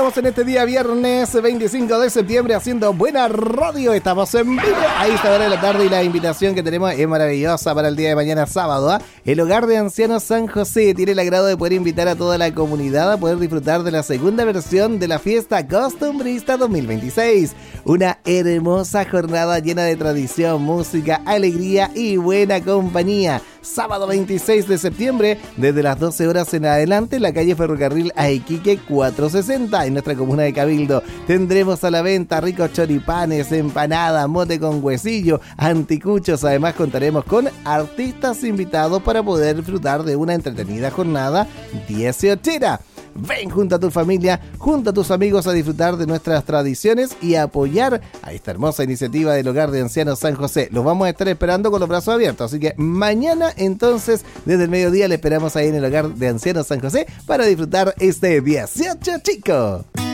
estamos en este día viernes 25 de septiembre haciendo buena radio. Estamos en vivo a esta hora de la tarde y la invitación que tenemos es maravillosa para el día de mañana sábado. El Hogar de Ancianos San José tiene el agrado de poder invitar a toda la comunidad a poder disfrutar de la segunda versión de la fiesta costumbrista 2026. Una hermosa jornada llena de tradición, música, alegría y buena compañía. Sábado 26 de septiembre, desde las 12 horas en adelante, en la calle Ferrocarril a Iquique 460, en nuestra comuna de Cabildo. Tendremos a la venta ricos choripanes, empanadas, mote con huesillo, anticuchos. Además, contaremos con artistas invitados para poder disfrutar de una entretenida jornada 18. Ven junto a tu familia, junto a tus amigos a disfrutar de nuestras tradiciones y apoyar a esta hermosa iniciativa del Hogar de Ancianos San José. Los vamos a estar esperando con los brazos abiertos, así que mañana entonces desde el mediodía le esperamos ahí en el Hogar de Ancianos San José para disfrutar este 18 chico.